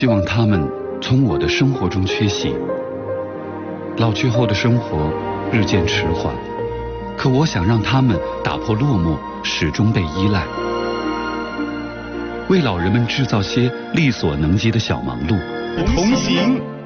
希望他们从我的生活中缺席。老去后的生活日渐迟缓，可我想让他们打破落寞，始终被依赖，为老人们制造些力所能及的小忙碌。 同行。